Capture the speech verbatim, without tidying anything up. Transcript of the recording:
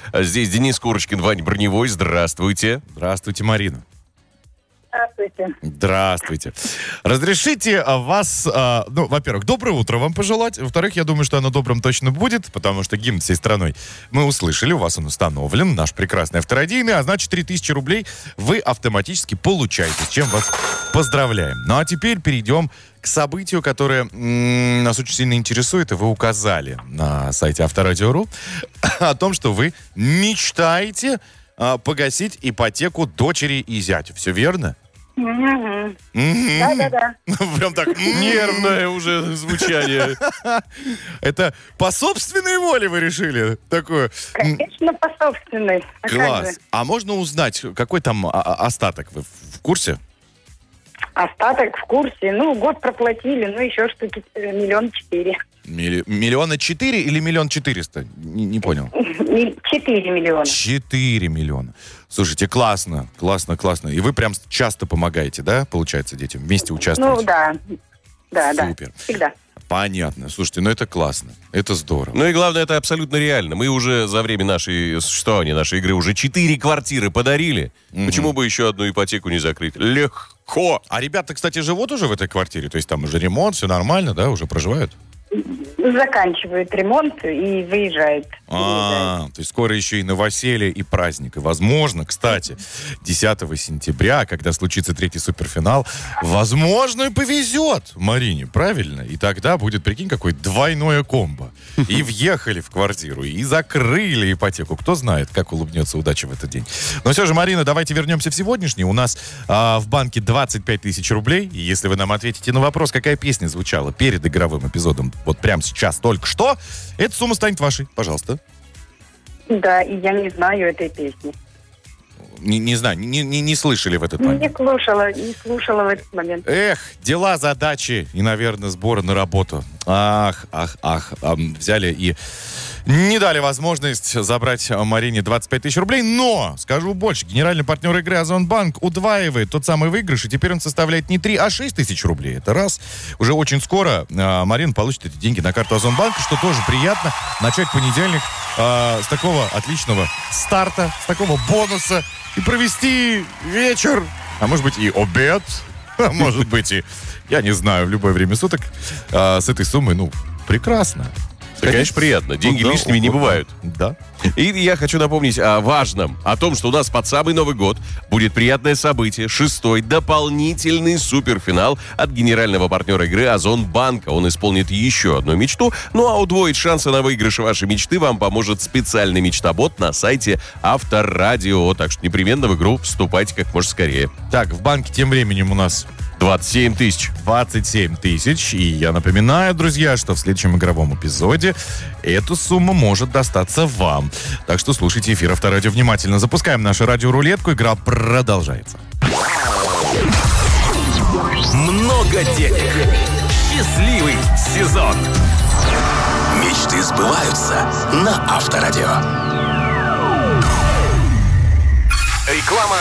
Здесь Денис Курочкин, Ваня Броневой. Здравствуйте. Здравствуйте, Марина. Здравствуйте. Здравствуйте. Разрешите вас, а, ну, во-первых, доброе утро вам пожелать. Во-вторых, я думаю, что оно добрым точно будет, потому что гимн всей страной мы услышали, у вас он установлен, наш прекрасный авторадийный, а значит, три тысячи рублей вы автоматически получаете, с чем вас поздравляем. Ну, а теперь перейдем к событию, которое м- нас очень сильно интересует, и вы указали на сайте Авторадио.ру о том, что вы мечтаете а, погасить ипотеку дочери и зятю. Все верно? Угу. Да-да-да. Прям так Нервное уже звучание. Это по собственной воле вы решили такое? Конечно, по собственной. А как Класс. же? А можно узнать, какой там а- а- остаток? Вы в курсе? Остаток в курсе. Ну, год проплатили, ну, еще штуки э, миллион четыре. Милли- Миллиона четыре или миллион четыреста? Не, не понял. Ми- Четыре миллиона. Четыре миллиона. Слушайте, классно, классно, классно. И вы прям часто помогаете, да, получается, детям? Вместе участвуете? Ну, да. Да, да. Супер. Всегда. Понятно. Слушайте, ну это классно. Это здорово. Ну и главное, это абсолютно реально. Мы уже за время нашей существования, нашей игры, уже четыре квартиры подарили. Мгм. Почему бы еще одну ипотеку не закрыть? Легко. А ребята, кстати, живут уже в этой квартире? То есть там уже ремонт, все нормально, да, уже проживают? Заканчивают ремонт и выезжают. А, то есть скоро еще и новоселье, и праздник. И, возможно, кстати, десятого сентября, когда случится третий суперфинал, возможно, и повезет Марине, правильно? И тогда будет, прикинь, какое двойное комбо. И въехали в квартиру, и закрыли ипотеку. Кто знает, как улыбнется удача в этот день. Но все же, Марина, давайте вернемся в сегодняшний. У нас а, в банке двадцать пять тысяч рублей. И если вы нам ответите на вопрос, какая песня звучала перед игровым эпизодом, вот прямо сейчас, только что, эта сумма станет вашей. Пожалуйста. Да, и я не знаю этой песни. Не, не знаю, не, не, не слышали в этот момент. Не слушала, не слушала в этот момент. Эх, дела, задачи и, наверное, сборы на работу. Ах, ах, ах. Ам, взяли и не дали возможность забрать Марине двадцать пять тысяч рублей. Но, скажу больше, генеральный партнер игры Озонбанк удваивает тот самый выигрыш, и теперь он составляет не три, а шесть тысяч рублей. Это раз. Уже очень скоро а, Марина получит эти деньги на карту Озонбанка, что тоже приятно. Начать понедельник а, с такого отличного старта, с такого бонуса и провести вечер, а может быть и обед, а может быть и, я не знаю, в любое время суток а, с этой суммой, ну, прекрасно. Это, конечно, приятно. Деньги Ну да, лишними не угодно. бывают. Да. И я хочу напомнить о важном, о том, что у нас под самый Новый год будет приятное событие, шестой дополнительный суперфинал от генерального партнера игры Озонбанка. Он исполнит еще одну мечту, ну а удвоить шансы на выигрыш вашей мечты вам поможет специальный мечтобот на сайте Авторадио. Так что непременно в игру вступайте как можно скорее. Так, в банке тем временем у нас двадцать семь тысяч. двадцать семь тысяч. И я напоминаю, друзья, что в следующем игровом эпизоде эту сумму может достаться вам. Так что слушайте эфир Авторадио внимательно. Запускаем нашу радиорулетку. Игра продолжается. Много денег. Счастливый сезон. Мечты сбываются на Авторадио. Реклама